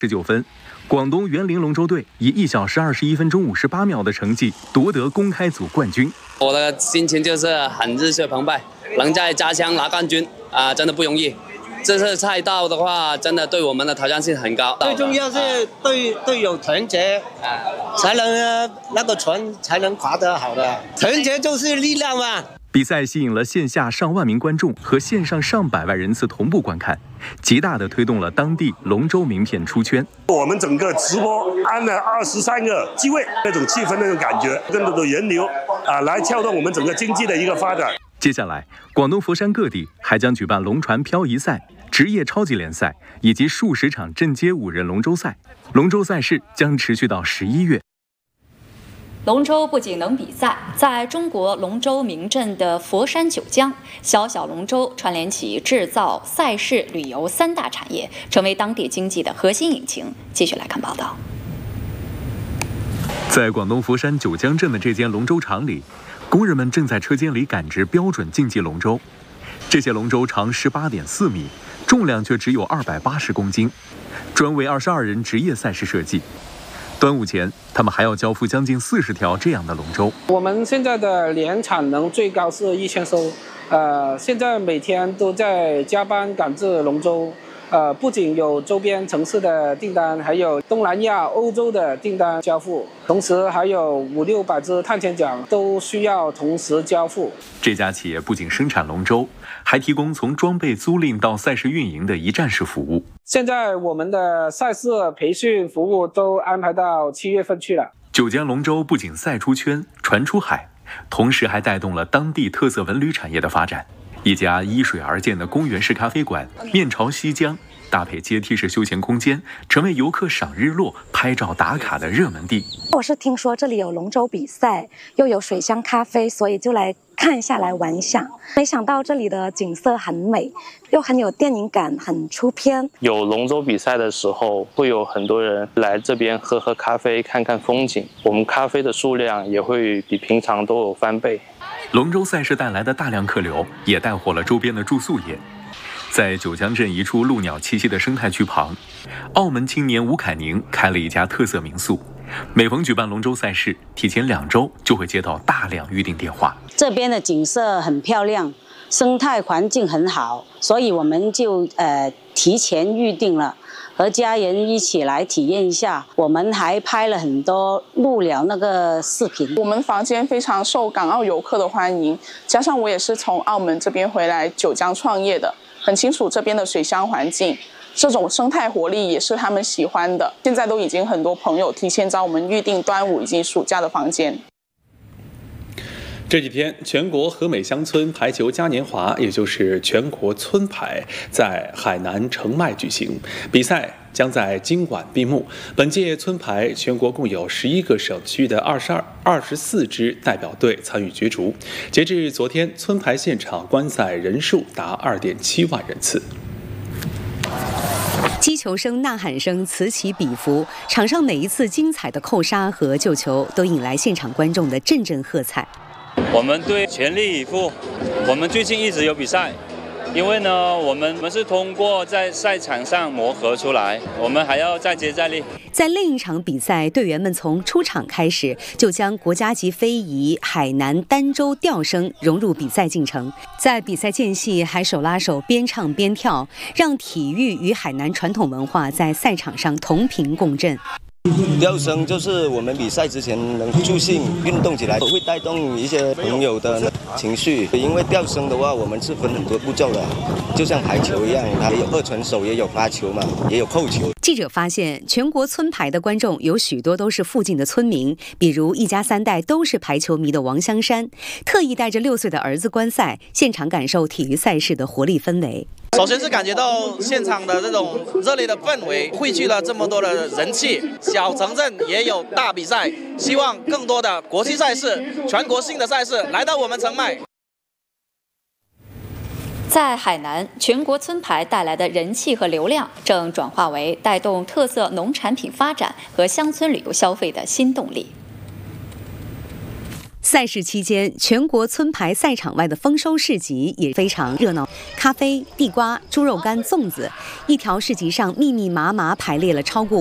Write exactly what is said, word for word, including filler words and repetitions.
十九分，广东园林龙舟队以一小时二十一分钟五十八秒的成绩夺得公开组冠军。 我的心情就是很热血澎湃，能在家乡拿冠军啊，真的不容易。这次赛道的话，真的对我们的挑战性很高。 最重要是队队友团结，才能那个船才能划得好的。团结就是力量嘛。 比赛吸引了线下上万名观众和线上上百万人次同步观看，极大地推动了当地龙舟名片出圈。 我们整个直播安了二十三个机位，那种气氛、那种感觉，更多的人流啊，来撬动我们整个经济的一个发展。 接下来，广东佛山各地还将举办龙船漂移赛、职业超级联赛以及数十场镇街五人龙舟赛。龙舟赛事将持续到十一月。 龙舟不仅能比赛，在中国龙舟名镇的佛山九江，小小龙舟串联起制造、赛事、旅游三大产业，成为当地经济的核心引擎。继续来看报道。 在广东佛山九江镇的这间龙舟厂里，工人们正在车间里赶制标准竞技龙舟。这些龙舟长十八点四米，重量却只有二百八十公斤，专为二十二人职业赛事设计。端午前，他们还要交付将近四十条这样的龙舟。 我们现在的年产能最高是一千艘，呃，现在每天都在加班赶制龙舟。呃，不仅有周边城市的订单，还有东南亚、欧洲的订单交付，同时还有五六百只碳潜桨都需要同时交付。 这家企业不仅生产龙舟，还提供从装备租赁到赛事运营的一站式服务。 现在我们的赛事培训服务都安排到七月份去了。 九江龙舟不仅赛出圈、传出海，同时还带动了当地特色文旅产业的发展。一家依水而建的公园式咖啡馆，面朝西江，搭配阶梯式休闲空间，成为游客赏日落、拍照打卡的热门地。 我是听说这里有龙舟比赛，又有水乡咖啡，所以就来看一下，来玩一下。没想到这里的景色很美，又很有电影感，很出片。 有龙舟比赛的时候，会有很多人来这边喝喝咖啡，看看风景。我们咖啡的数量也会比平常都有翻倍。 龙舟赛事带来的大量客流，也带火了周边的住宿业。在九江镇一处鹭鸟栖息的生态区旁，澳门青年吴凯宁开了一家特色民宿。每逢举办龙舟赛事，提前两周就会接到大量预订电话。 这边的景色很漂亮，生态环境很好，所以我们就呃提前预订了，和家人一起来体验一下。我们还拍了很多鹭鸟那个视频。 我们房间非常受港澳游客的欢迎，加上我也是从澳门这边回来九江创业的，很清楚这边的水乡环境。这种生态活力也是他们喜欢的。现在都已经很多朋友提前找我们预订端午以及暑假的房间。 这几天，全国和美乡村排球嘉年华，也就是全国村排，在海南澄迈举行，比赛将在今晚闭幕。本届村排全国共有十一个省区的二十二、二十四支代表队参与角逐。截至昨天，村排现场观赛人数达二点七万人次。 击球声、呐喊声此起彼伏，场上每一次精彩的扣杀和救球都引来现场观众的阵阵喝彩。 我们队全力以赴，我们最近一直有比赛，因为呢，我们我们是通过在赛场上磨合出来，我们还要再接再厉。 在另一场比赛，队员们从出场开始就将国家级非遗海南儋州调声融入比赛进程，在比赛间隙还手拉手边唱边跳，让体育与海南传统文化在赛场上同频共振。 调声就是我们比赛之前能助兴运动起来，会带动一些朋友的情绪。因为调声的话，我们是分很多步骤的，就像排球一样，它也有二传手，也有发球嘛，也有扣球。 记者发现，全国村排的观众有许多都是附近的村民，比如一家三代都是排球迷的王香山，特意带着六岁的儿子观赛，现场感受体育赛事的活力氛围。 首先是感觉到现场的这种热烈的氛围，汇聚了这么多的人气。小城镇也有大比赛，希望更多的国际赛事、全国性的赛事来到我们澄迈。 在海南，全国村排带来的人气和流量，正转化为带动特色农产品发展和乡村旅游消费的新动力。 赛事期间，全国村牌赛场外的丰收市集也非常热闹，咖啡、地瓜、猪肉干、粽子，一条市集上密密麻麻排列了超过